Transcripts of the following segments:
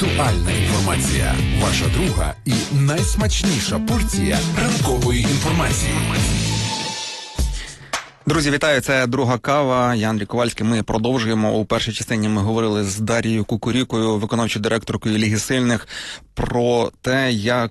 Актуальна інформація. Ваша друга і найсмачніша порція ранкової інформації. Друзі, вітаю, це «Друга кава», я Андрій Ковальський. Ми продовжуємо. У першій частині ми говорили з Дарією Кукурікою, виконавчою директоркою Ліги Сильних, про те, як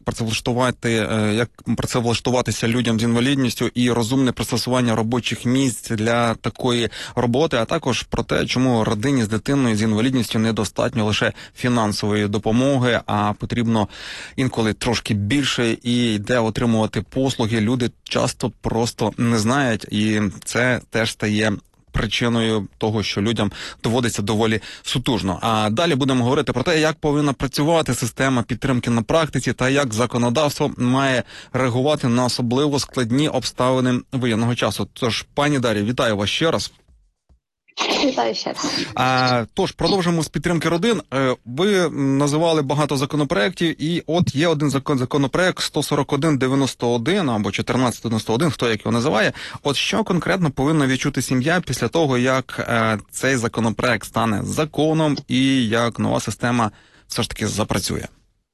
працевлаштуватися людям з інвалідністю і розумне пристосування робочих місць для такої роботи, а також про те, чому родині з дитиною з інвалідністю недостатньо лише фінансової допомоги, а потрібно інколи трошки більше, і де отримувати послуги люди часто просто не знають, і це теж стає причиною того, що людям доводиться доволі сутужно. А далі будемо говорити про те, як повинна працювати система підтримки на практиці та як законодавство має реагувати на особливо складні обставини воєнного часу. Тож, пані Дар'я, вітаю вас ще раз. Вітаю ще раз. Тож, продовжимо з підтримки родин. Ви називали багато законопроєктів, і от є один законопроєкт 14191 або 1491, хто як його називає. От що конкретно повинна відчути сім'я після того, як цей законопроєкт стане законом і як нова система все ж таки запрацює?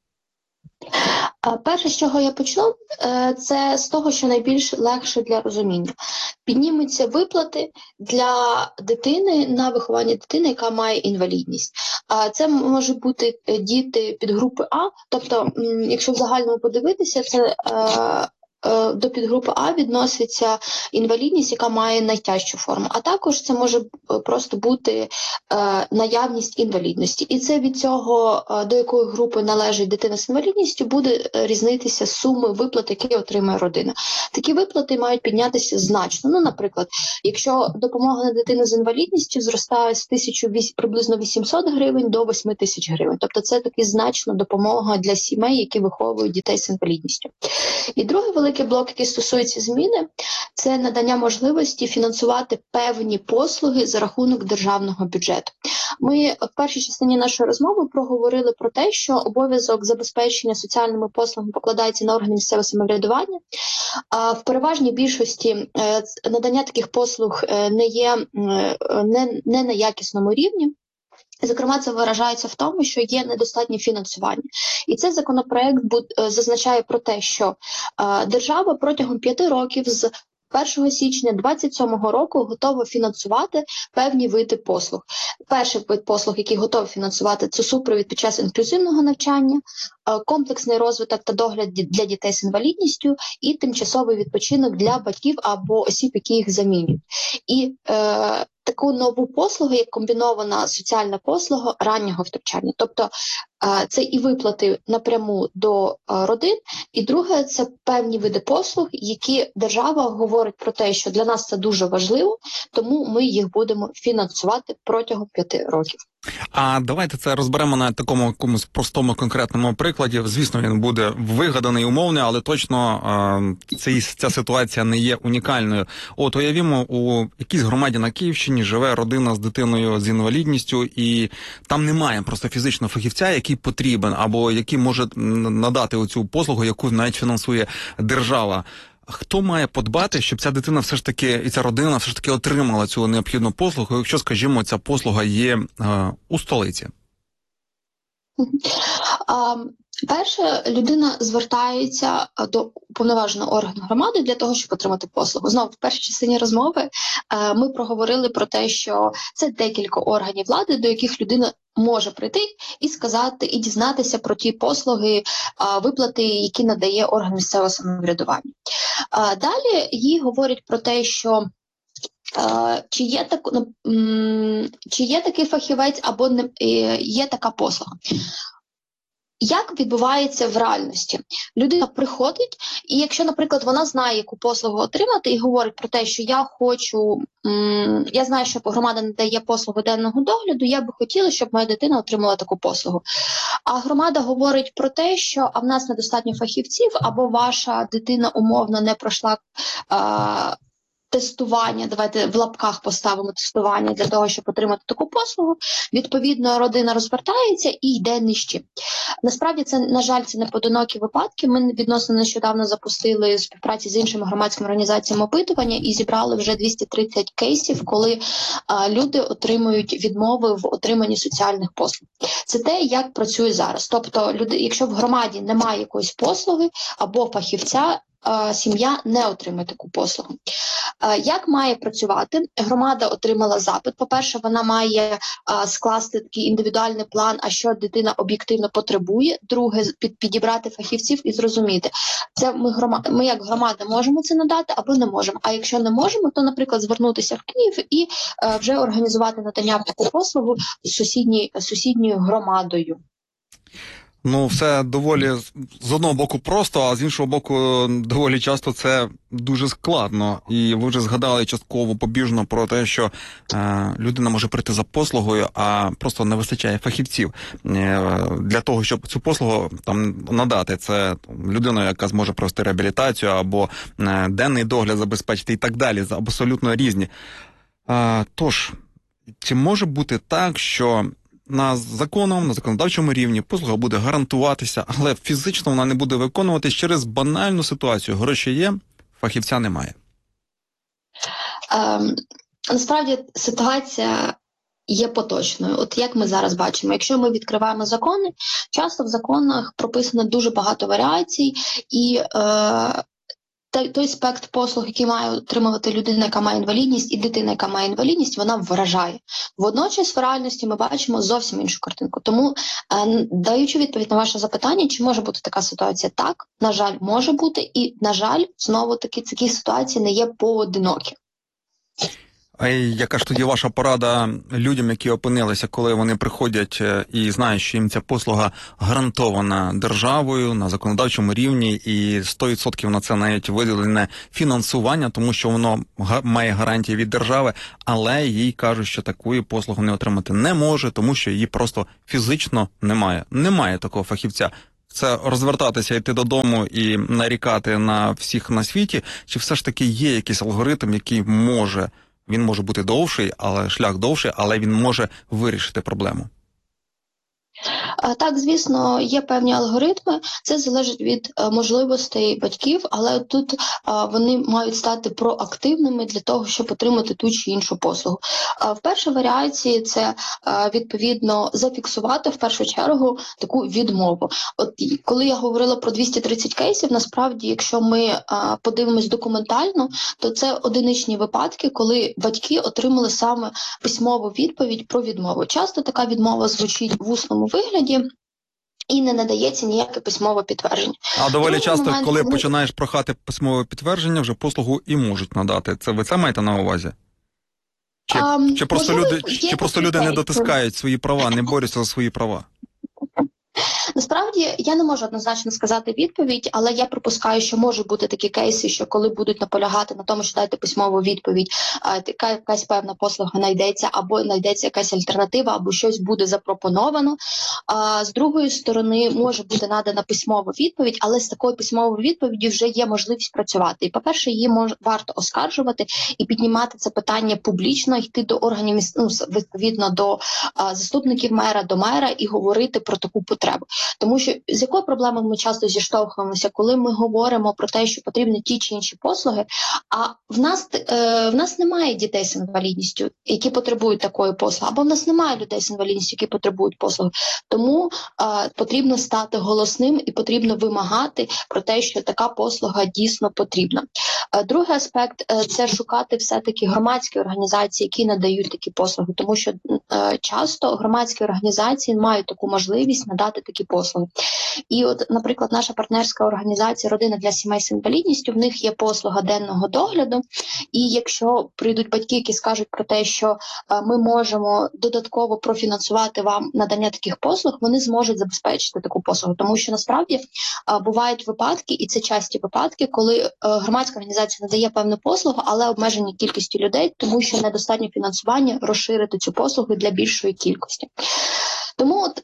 Перше, з чого я почну, це з того, що найбільш легше для розуміння. Піднімуться виплати для дитини на виховання дитини, яка має інвалідність. Це може бути діти підгрупи А, тобто, якщо в загальному подивитися, це до підгрупи А відноситься інвалідність, яка має найтяжчу форму, а також це може просто бути наявність інвалідності. І це від цього, до якої групи належить дитина з інвалідністю, буде різнитися суми виплат, які отримає родина. Такі виплати мають піднятися значно. Ну, наприклад, якщо допомога на дитину з інвалідністю зростає з приблизно 800 гривень до 8 тисяч гривень. Тобто це таки значна допомога для сімей, які виховують дітей з інвалідністю. І другий великий блок, який стосується зміни, це надання можливості фінансувати певні послуги за рахунок державного бюджету. Ми в першій частині нашої розмови проговорили про те, що обов'язок забезпечення соціальними послугами покладається на органи місцевого самоврядування. В переважній більшості надання таких послуг не на якісному рівні. Зокрема, це виражається в тому, що є недостатнє фінансування. І цей законопроект зазначає про те, що держава протягом 5 років з 1 січня 2027 року готова фінансувати певні види послуг. Перший вид послуг, який готовий фінансувати, це супровід під час інклюзивного навчання, комплексний розвиток та догляд для дітей з інвалідністю і тимчасовий відпочинок для батьків або осіб, які їх замінюють. І таку нову послугу, як комбінована соціальна послуга раннього втручання. Тобто це і виплати напряму до родин, і друге – це певні види послуг, які держава говорить про те, що для нас це дуже важливо, тому ми їх будемо фінансувати протягом 5 років. А давайте це розберемо на такому якомусь простому конкретному прикладі. Звісно, він буде вигаданий, умовний, але точно ця ситуація не є унікальною. От уявімо, у якійсь громаді на Київщині живе родина з дитиною з інвалідністю, і там немає просто фізичного фахівця, який потрібен, або який може надати оцю послугу, яку навіть фінансує держава. Хто має подбати, щоб ця дитина все ж таки, і ця родина все ж таки отримала цю необхідну послугу, якщо, скажімо, ця послуга є у столиці? Перше, людина звертається до уповноваженого органу громади для того, щоб отримати послугу. Знову, в першій частині розмови ми проговорили про те, що це декілька органів влади, до яких людина може прийти і сказати, і дізнатися про ті послуги, виплати, які надає орган місцевого самоврядування. Далі їй говорять про те, що чи є такий фахівець або не є така послуга. Як відбувається в реальності? Людина приходить, і якщо, наприклад, вона знає, яку послугу отримати, і говорить про те, що я знаю, що громада надає послугу денного догляду, я би хотіла, щоб моя дитина отримала таку послугу. А громада говорить про те, що в нас недостатньо фахівців, або ваша дитина умовно не пройшла тестування, давайте в лапках поставимо тестування для того, щоб отримати таку послугу, відповідно, родина розвертається і йде нижче. Насправді, це, на жаль, це не поодинокі випадки. Ми відносно нещодавно запустили в співпраці з іншими громадськими організаціями опитування і зібрали вже 230 кейсів, коли люди отримують відмови в отриманні соціальних послуг. Це те, як працює зараз. Тобто, якщо в громаді немає якоїсь послуги або фахівця, сім'я не отримає таку послугу. Як має працювати? Громада отримала запит. По-перше, вона має скласти такий індивідуальний план, а що дитина об'єктивно потребує. Друге, підібрати фахівців і зрозуміти. Це ми як громада можемо це надати або не можемо. А якщо не можемо, то, наприклад, звернутися в Київ і вже організувати надання таку послугу з сусідньою громадою. Ну, все доволі з одного боку просто, а з іншого боку доволі часто це дуже складно. І ви вже згадали частково побіжно про те, що людина може прийти за послугою, а просто не вистачає фахівців для того, щоб цю послугу там надати. Це людина, яка зможе провести реабілітацію або денний догляд забезпечити і так далі, абсолютно різні. Тож, чи може бути так, що на законодавчому рівні послуга буде гарантуватися, але фізично вона не буде виконуватись через банальну ситуацію? Гроші є, фахівця немає. Насправді ситуація є поточною. От як ми зараз бачимо, якщо ми відкриваємо закони, часто в законах прописано дуже багато варіацій, і той спектр послуг, який має отримувати людина, яка має інвалідність, і дитина, яка має інвалідність, вона вражає. Водночас в реальності ми бачимо зовсім іншу картинку. Тому, даючи відповідь на ваше запитання, чи може бути така ситуація? Так, на жаль, може бути. І, на жаль, знову-таки, такі ситуації не є поодинокі. А яка ж тоді ваша порада людям, які опинилися, коли вони приходять і знають, що їм ця послуга гарантована державою на законодавчому рівні і 100% на це навіть виділене фінансування, тому що воно має гарантії від держави, але їй кажуть, що такої послуги не отримати не може, тому що її просто фізично немає. Немає такого фахівця. Це розвертатися, йти додому і нарікати на всіх на світі, чи все ж таки є якийсь алгоритм, який він може бути довший, але шлях довший, але він може вирішити проблему? Так, звісно, є певні алгоритми, це залежить від можливостей батьків, але тут вони мають стати проактивними для того, щоб отримати ту чи іншу послугу. В першій варіації це, відповідно, зафіксувати в першу чергу таку відмову. От коли я говорила про 230 кейсів, насправді, якщо ми подивимось документально, то це одиничні випадки, коли батьки отримали саме письмову відповідь про відмову. Часто така відмова звучить в усному вигляді і не надається ніяке письмове підтвердження. А доволі часто, коли починаєш прохати письмове підтвердження, вже послугу і можуть надати. Ви це маєте на увазі? Чи просто люди не дотискають свої права, не борються за свої права? Насправді, я не можу однозначно сказати відповідь, але я припускаю, що можуть бути такі кейси, що коли будуть наполягати на тому, що дайте письмову відповідь, якась певна послуга знайдеться, або знайдеться якась альтернатива, або щось буде запропоновано. З другої сторони, може бути надана письмова відповідь, але з такою письмовою відповіддю вже є можливість працювати. І, по-перше, її варто оскаржувати і піднімати це питання публічно, йти до органів, відповідно до заступників мера, до мера і говорити про таку потребу. Тому що з якою проблемою ми часто зіштовхуємося, коли ми говоримо про те, що потрібні ті чи інші послуги, а в нас немає дітей з інвалідністю, які потребують такої послуги, або в нас немає людей з інвалідністю, які потребують послуги. Тому потрібно стати голосним і потрібно вимагати про те, що така послуга дійсно потрібна. Другий аспект – це шукати все-таки громадські організації, які надають такі послуги, тому що часто громадські організації мають таку можливість надати такі послуги. І от, наприклад, наша партнерська організація «Родина для сімей з інвалідністю», в них є послуга денного догляду, і якщо прийдуть батьки, які скажуть про те, що ми можемо додатково профінансувати вам надання таких послуг, вони зможуть забезпечити таку послугу, тому що насправді бувають випадки, і це часті випадки, коли громадська організація надає певну послугу, але обмежені кількістю людей, тому що недостатньо фінансування розширити цю послугу для більшої кількості. Тому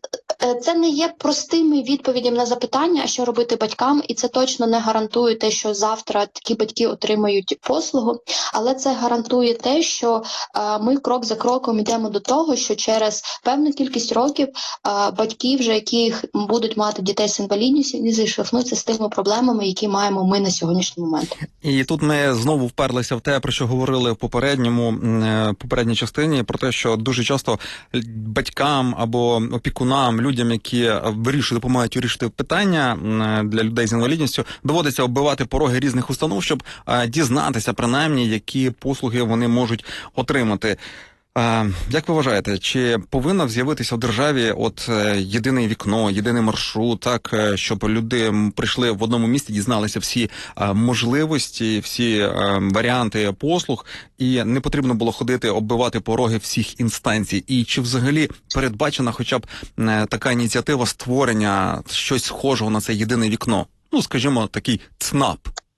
Це не є простими відповідями на запитання, що робити батькам, і це точно не гарантує те, що завтра такі батьки отримають послугу, але це гарантує те, що ми крок за кроком йдемо до того, що через певну кількість років батьки, вже яких будуть мати дітей з інвалідністю, не зіштовхнуться з тими проблемами, які маємо ми на сьогоднішній момент. І тут ми знову вперлися в те, про що говорили в попередній частині, про те, що дуже часто батькам або опікунам, людям, які допомагають вирішити питання для людей з інвалідністю, доводиться оббивати пороги різних установ, щоб дізнатися, принаймні, які послуги вони можуть отримати. Як ви вважаєте, чи повинно з'явитися в державі єдине вікно, єдиний маршрут, так, щоб люди прийшли в одному місці, дізналися всі можливості, всі варіанти послуг, і не потрібно було ходити, оббивати пороги всіх інстанцій? І чи взагалі передбачена хоча б така ініціатива створення щось схожого на це єдине вікно? Ну, скажімо, такий ЦНАП.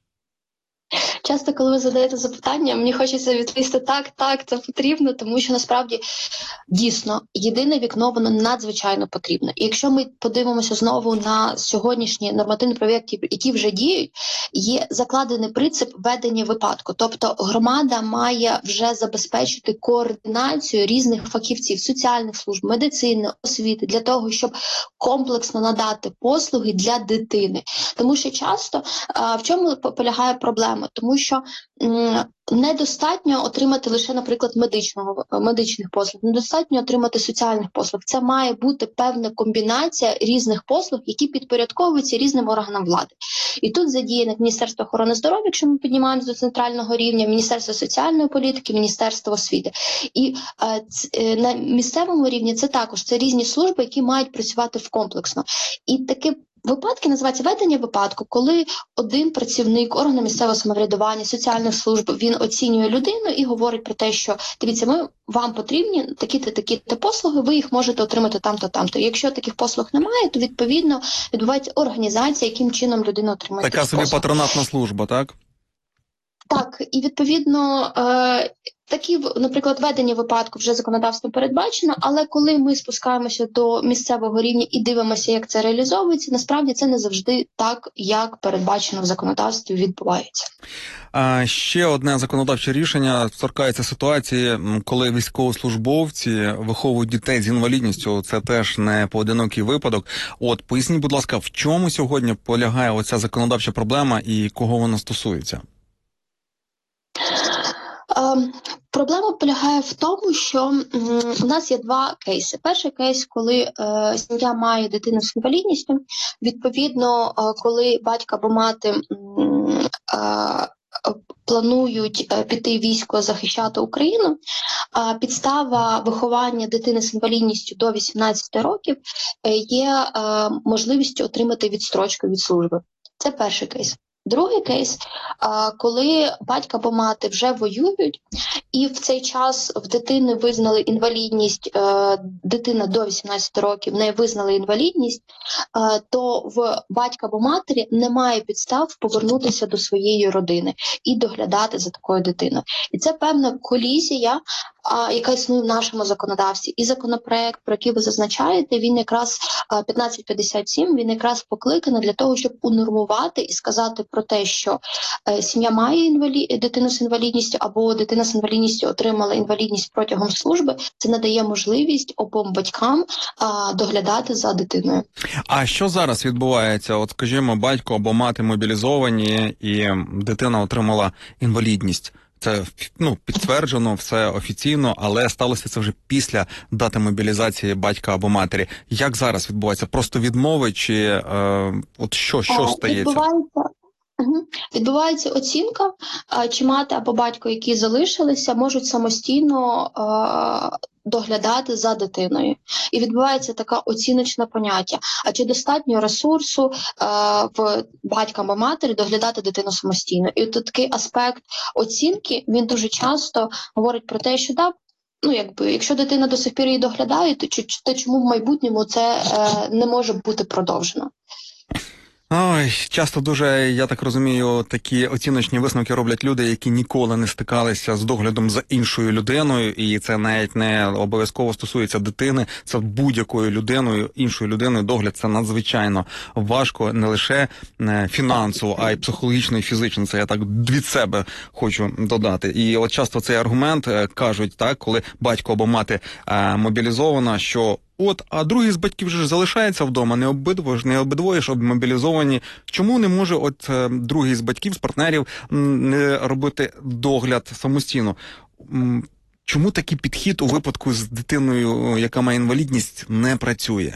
Часто, коли ви задаєте запитання, мені хочеться відповісти так, це потрібно, тому що насправді дійсно єдине вікно, воно надзвичайно потрібно. І якщо ми подивимося знову на сьогоднішні нормативні проєкти, які вже діють, є закладений принцип ведення випадку. Тобто громада має вже забезпечити координацію різних фахівців, соціальних служб, медицини, освіти, для того, щоб комплексно надати послуги для дитини. Тому що часто в чому полягає проблема? Тому що недостатньо отримати лише, наприклад, медичних послуг, недостатньо отримати соціальних послуг. Це має бути певна комбінація різних послуг, які підпорядковуються різним органам влади. І тут задіяне Міністерство охорони здоров'я, якщо ми піднімаємося до центрального рівня, Міністерство соціальної політики, Міністерство освіти. І на місцевому рівні це різні служби, які мають працювати комплексно. І таке випадки називаються ведення випадку, коли один працівник органу місцевого самоврядування, соціальних служб, він оцінює людину і говорить про те, що дивіться, вам потрібні такі-то послуги, ви їх можете отримати там-то, там-то. Якщо таких послуг немає, то відповідно відбувається організація, яким чином людина отримує такі послуги. Така собі патронатна служба, так? Так, і відповідно такі, наприклад, ведення випадку вже законодавством передбачено, але коли ми спускаємося до місцевого рівня і дивимося, як це реалізовується, насправді це не завжди так, як передбачено в законодавстві, відбувається. Ще одне законодавче рішення торкається ситуації, коли військовослужбовці виховують дітей з інвалідністю. Це теж не поодинокий випадок. Поясніть, будь ласка, в чому сьогодні полягає оця законодавча проблема і кого вона стосується? Проблема полягає в тому, що у нас є два кейси. Перший кейс, коли сім'я має дитину з інвалідністю, відповідно, коли батько або мати планують піти в військо захищати Україну, підстава виховання дитини з інвалідністю до 18 років є можливістю отримати відстрочку від служби. Це перший кейс. Другий кейс, коли батько або мати вже воюють, і в цей час в дитини визнали інвалідність, дитина до 18 років не визнали інвалідність, то в батька або матері немає підстав повернутися до своєї родини і доглядати за такою дитиною. І це певна колізія, яка існує в нашому законодавстві. І законопроект, про який ви зазначаєте, він якраз 1557, він якраз покликаний для того, щоб унормувати і сказати про те, що сім'я має дитину з інвалідністю або дитина з інвалідністю отримала інвалідність протягом служби. Це надає можливість обом батькам доглядати за дитиною. А що зараз відбувається? Скажімо, батько або мати мобілізовані і дитина отримала інвалідність. Це підтверджено, все офіційно, але сталося це вже після дати мобілізації батька або матері. Як зараз відбувається? Просто відмови чи що стається? Відбувається оцінка, чи мати або батько, які залишилися, можуть самостійно доглядати за дитиною. І відбувається така оціночне поняття. А чи достатньо ресурсу в батька або матері доглядати дитину самостійно? І тут такий аспект оцінки, він дуже часто говорить про те, що якщо дитина до сих пір її доглядає, то чому в майбутньому це не може бути продовжено? Ой, часто дуже, я так розумію, такі оціночні висновки роблять люди, які ніколи не стикалися з доглядом за іншою людиною, і це навіть не обов'язково стосується дитини, це будь-якою людиною, іншою людиною догляд це надзвичайно важко, не лише фінансово, а й психологічно і фізично. Це я так від себе хочу додати. І от часто цей аргумент кажуть, так, коли батько або мати мобілізована, що а другий з батьків же залишається вдома, не обидвоє ж мобілізовані. Чому не може другий з батьків, з партнерів не робити догляд самостійно? Чому такий підхід у випадку з дитиною, яка має інвалідність, не працює?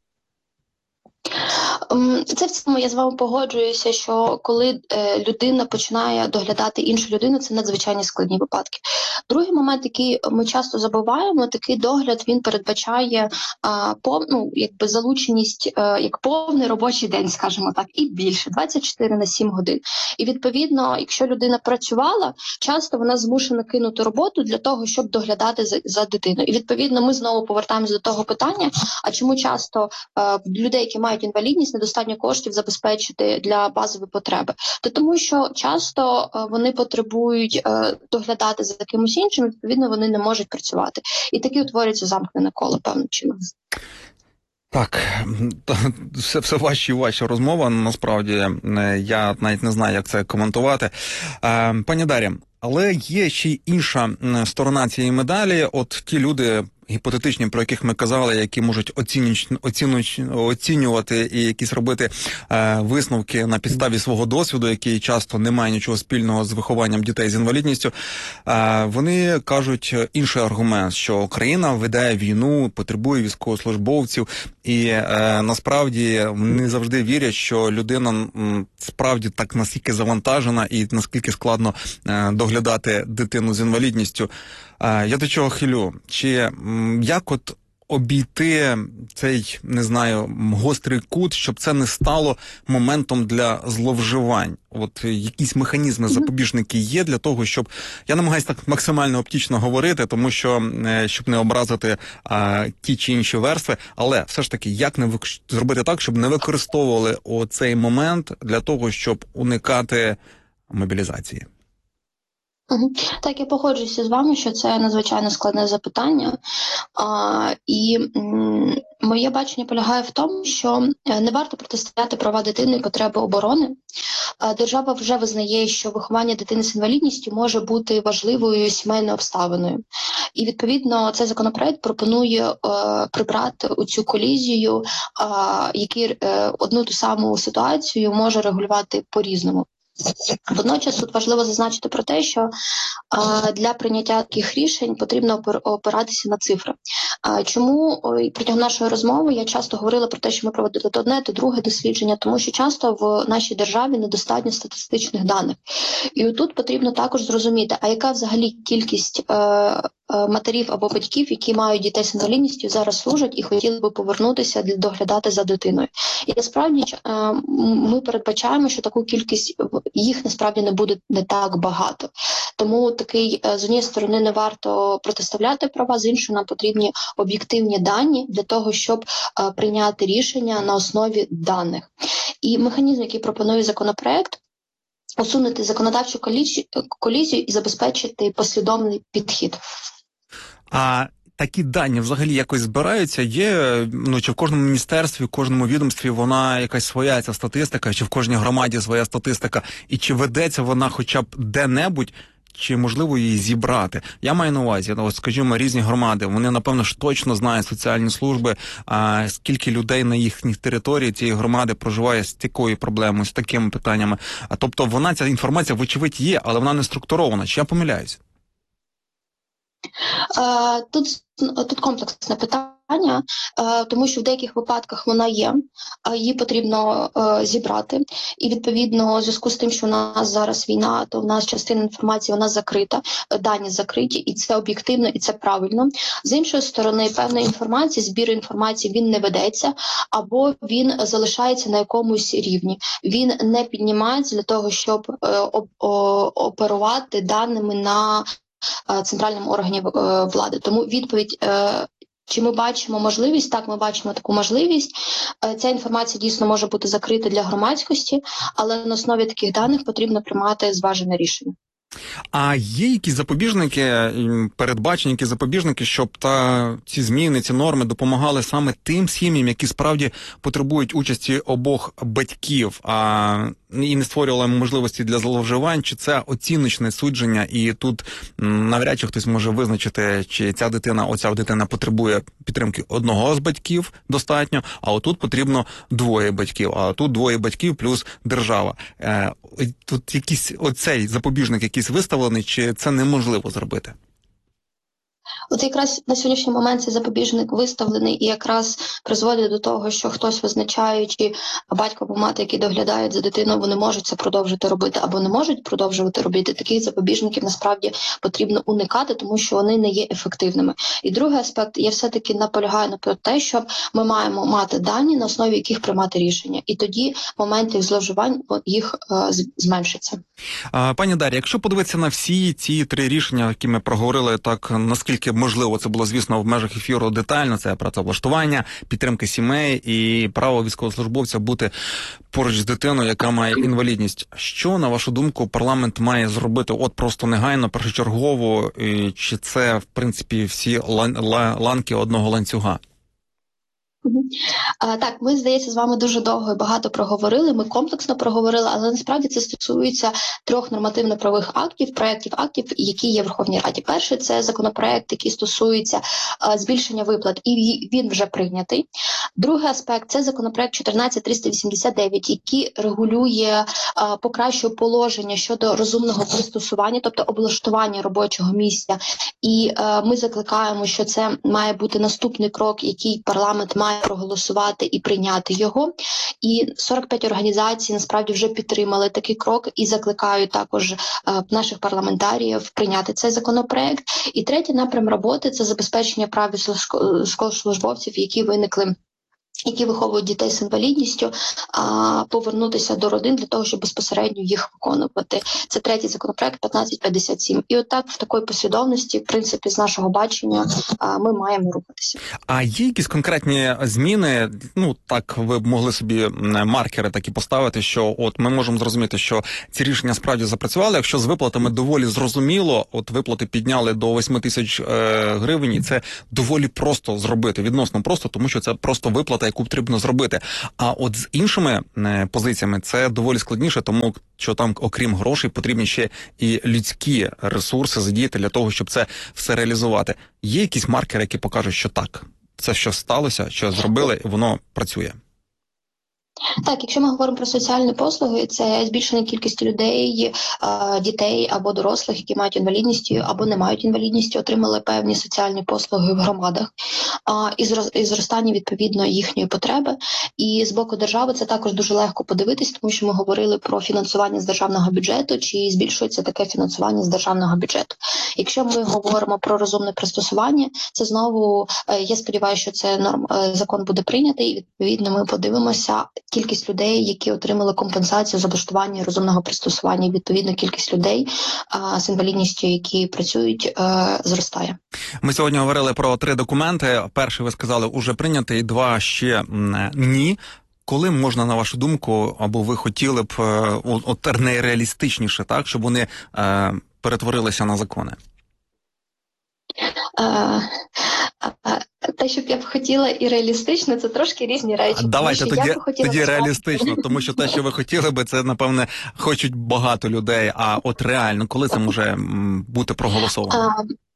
Це в цьому я з вами погоджуюся, що коли людина починає доглядати іншу людину, це надзвичайно складні випадки. Другий момент, який ми часто забуваємо, такий догляд він передбачає залученість як повний робочий день, скажімо так, і більше 24/7 годин. І відповідно, якщо людина працювала, часто вона змушена кинути роботу для того, щоб доглядати за дитиною. І відповідно, ми знову повертаємося до того питання: а чому часто людей, які мають інвалідність, недостатньо коштів забезпечити для базової потреби? Тому що часто вони потребують доглядати за кимось іншим, і відповідно вони не можуть працювати. І такі утворюється замкнене коло певним чином. Так, все важче і важча розмова, насправді, я навіть не знаю, як це коментувати. Пані Дар'я, але є ще й інша сторона цієї медалі, от ті люди, гіпотетичні, про яких ми казали, які можуть оцінювати і якісь робити висновки на підставі свого досвіду, який часто не має нічого спільного з вихованням дітей з інвалідністю, вони кажуть інший аргумент, що країна веде війну, потребує військовослужбовців, і насправді вони завжди вірять, що людина справді так наскільки завантажена і наскільки складно доглядати дитину з інвалідністю. Я до чого хилю? Чи як обійти цей, не знаю, гострий кут, щоб це не стало моментом для зловживань? От якісь механізми, запобіжники є для того, щоб... Я намагаюся так максимально оптично говорити, тому що, щоб не образити ті чи інші верстви, але все ж таки, як не зробити так, щоб не використовували оцей момент для того, щоб уникати мобілізації? Так, я погоджуюся з вами, що це надзвичайно складне запитання. Моє бачення полягає в тому, що не варто протистояти права дитини і потреби оборони. Держава вже визнає, що виховання дитини з інвалідністю може бути важливою сімейною обставиною. І, відповідно, цей законопроект пропонує прибрати оцю колізію, який одну ту саму ситуацію може регулювати по-різному. Водночас тут важливо зазначити про те, що для прийняття таких рішень потрібно опиратися на цифри. Чому протягом нашої розмови я часто говорила про те, що ми проводили то одне, то друге дослідження, тому що часто в нашій державі недостатньо статистичних даних. І тут потрібно також зрозуміти, а яка взагалі кількість матерів або батьків, які мають дітей з інвалідністю, зараз служать і хотіли би повернутися доглядати за дитиною. І насправді ми передбачаємо, що таку кількість їх насправді не буде не так багато. Тому з однієї сторони не варто протиставляти права, з іншої нам потрібні об'єктивні дані для того, щоб прийняти рішення на основі даних. І механізм, який пропонує законопроект, усунути законодавчу колізію і забезпечити послідовний підхід. А такі дані взагалі якось збираються? Є, чи в кожному міністерстві, в кожному відомстві вона якась своя ця статистика, чи в кожній громаді своя статистика, і чи ведеться вона хоча б де-небудь, чи можливо її зібрати? Я маю на увазі, скажімо, різні громади, вони, напевно ж, точно знають соціальні служби, скільки людей на їхніх території цієї громади проживає з такою проблемою, з такими питаннями. Тобто ця інформація, вочевидь, є, але вона не структурована. Чи я помиляюсь? Тут комплексне питання, тому що в деяких випадках вона є, її потрібно зібрати. І, відповідно, у зв'язку з тим, що у нас зараз війна, то в нас частина інформації вона закрита, дані закриті, і це об'єктивно, і це правильно. З іншої сторони, певна інформація, збір інформації, він не ведеться, або він залишається на якомусь рівні. Він не піднімається для того, щоб оперувати даними на центральному органі влади. Тому відповідь Чи ми бачимо можливість? Так, ми бачимо таку можливість. Ця інформація дійсно може бути закрита для громадськості, але на основі таких даних потрібно приймати зважене рішення. А є якісь запобіжники, передбачені якісь запобіжники, щоб ці зміни, ці норми допомагали саме тим сім'ям, які справді потребують участі обох батьків, і не створювали можливості для зловживань? Чи це оціночне судження, і тут навряд чи хтось може визначити, чи оця дитина потребує підтримки одного з батьків достатньо, а отут потрібно двоє батьків, а тут двоє батьків плюс держава. Тут оцей запобіжник якийсь виставлений, чи це неможливо зробити? От якраз на сьогоднішній момент цей запобіжник виставлений і якраз призводить до того, що хтось визначає, чи батько або мати, які доглядають за дитиною, вони можуть це продовжити робити або не можуть продовжувати робити. Таких запобіжників насправді потрібно уникати, тому що вони не є ефективними. І другий аспект, я все-таки наполягаю на те, що ми маємо мати дані, на основі яких приймати рішення. І тоді моменти зловживань їх зменшиться. Пані Дар'я, якщо подивитися на всі ці 3 рішення, які ми проговорили, так наскільки можливо, це було, звісно, в межах ефіру детально, це працевлаштування, підтримки сімей і право військовослужбовця бути поруч з дитиною, яка має інвалідність. Що, на вашу думку, парламент має зробити просто негайно, першочергово, і чи це, в принципі, всі ланки одного ланцюга? Так, ми, здається, з вами дуже довго і багато проговорили, ми комплексно проговорили, але насправді це стосується 3 нормативно-правових актів, проєктів актів, які є в Верховній Раді. Перший – це законопроект, який стосується збільшення виплат, і він вже прийнятий. Другий аспект – це законопроект 14389, який регулює, покращує положення щодо розумного пристосування, тобто облаштування робочого місця. І ми закликаємо, що це має бути наступний крок, який парламент має проголосувати і прийняти його. І 45 організацій насправді вже підтримали такий крок і закликають також наших парламентаріїв прийняти цей законопроект. І третій напрям роботи – це забезпечення прав військовослужбовців, які виховують дітей з інвалідністю, повернутися до родин для того, щоб безпосередньо їх виконувати. Це третій законопроект 1557. І отак, в такій послідовності, в принципі, з нашого бачення, ми маємо рухатися. А є якісь конкретні зміни? Так, ви б могли собі маркери такі поставити, що ми можемо зрозуміти, що ці рішення справді запрацювали. Якщо з виплатами доволі зрозуміло, виплати підняли до 8 тисяч гривень, і це доволі просто зробити, відносно просто, тому що це просто виплата, яку потрібно зробити. А от з іншими позиціями це доволі складніше, тому що там, окрім грошей, потрібні ще і людські ресурси задіяти для того, щоб це все реалізувати. Є якісь маркери, які покажуть, що так, це що сталося, що зробили, і воно працює? Так, якщо ми говоримо про соціальні послуги, це збільшення кількості людей, дітей або дорослих, які мають інвалідність або не мають інвалідності, отримали певні соціальні послуги в громадах, і зростання, відповідно, їхньої потреби. І з боку держави це також дуже легко подивитись, тому що ми говорили про фінансування з державного бюджету, чи збільшується таке фінансування з державного бюджету. Якщо ми говоримо про розумне пристосування, це знову, я сподіваюся, що це закон буде прийнятий, і відповідно ми подивимося кількість людей, які отримали компенсацію за облаштування розумного пристосування, і відповідно кількість людей з інвалідністю, які працюють, зростає. Ми сьогодні говорили про 3 документи. Перший, ви сказали, уже прийнятий, 2 ще ні. Коли можна, на вашу думку, або ви хотіли б найреалістичніше, так, щоб вони перетворилися на закони? Те, що б я б хотіла, і реалістично, це трошки різні речі. Давайте тоді реалістично, тому що те, що ви хотіли би, це, напевне, хочуть багато людей. А от реально, коли це може бути проголосовано?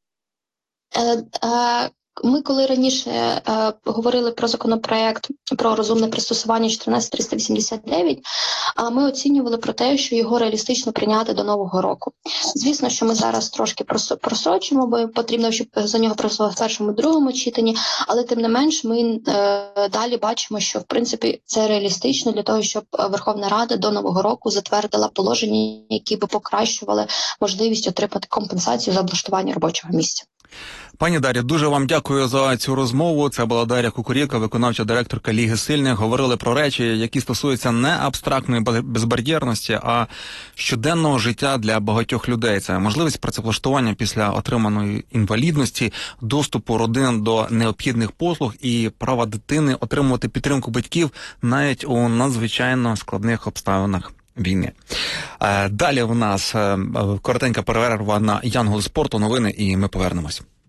Ми, коли раніше говорили про законопроект про розумне пристосування 14389, ми оцінювали про те, що його реалістично прийняти до Нового року. Звісно, що ми зараз трошки просрочимо, бо потрібно, щоб за нього проголосували в першому і другому читанні, але тим не менш ми далі бачимо, що в принципі це реалістично для того, щоб Верховна Рада до Нового року затвердила положення, які би покращували можливість отримати компенсацію за облаштування робочого місця. Пані Дар'я, дуже вам дякую за цю розмову. Це була Дар'я Кукурєка, виконавча директорка Ліги Сильних. Говорили про речі, які стосуються не абстрактної безбар'єрності, а щоденного життя для багатьох людей. Це можливість працевлаштування після отриманої інвалідності, доступу родин до необхідних послуг і права дитини отримувати підтримку батьків навіть у надзвичайно складних обставинах війни. Далі в нас коротенька перерва на Янгол спорту, новини, і ми повернемось.